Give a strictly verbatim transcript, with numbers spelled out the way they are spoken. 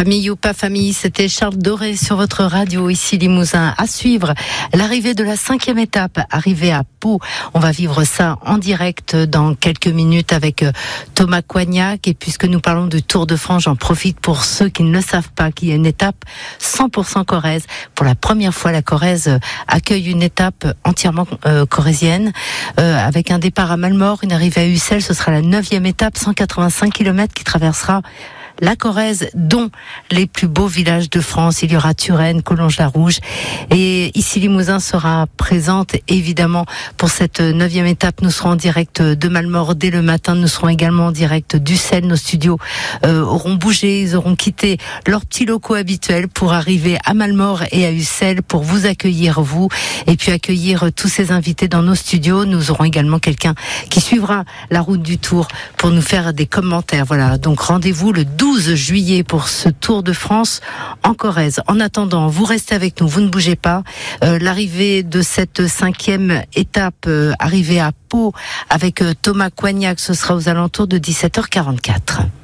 Famille ou pas famille, c'était Charles Doré sur votre radio ici Limousin. À suivre l'arrivée de la cinquième étape, arrivée à Pau. On va vivre ça en direct dans quelques minutes avec Thomas Coignac. Et puisque nous parlons du Tour de France, j'en profite pour ceux qui ne le savent pas qu'il y a une étape cent pour cent Corrèze. Pour la première fois, la Corrèze accueille une étape entièrement euh, corrézienne euh, avec un départ à Malmort, une arrivée à Ussel. Ce sera la neuvième étape, cent quatre-vingt-cinq kilomètres qui traversera la Corrèze, dont les plus beaux villages de France. Il y aura Turenne, Collonges-la-Rouge. Et ici, Limousin sera présente, évidemment, pour cette neuvième étape. Nous serons en direct de Malmort dès le matin. Nous serons également en direct d'Ussel. Nos studios euh, auront bougé. Ils auront quitté leurs petits locaux habituels pour arriver à Malmort et à Ussel pour vous accueillir, vous, et puis accueillir tous ces invités dans nos studios. Nous aurons également quelqu'un qui suivra la route du Tour pour nous faire des commentaires. Voilà. Donc, rendez-vous le douze juillet pour ce Tour de France en Corrèze. En attendant, vous restez avec nous, vous ne bougez pas. Euh, l'arrivée de cette cinquième étape, euh, arrivée à Pau avec euh, Thomas Coignac, ce sera aux alentours de dix-sept heures quarante-quatre.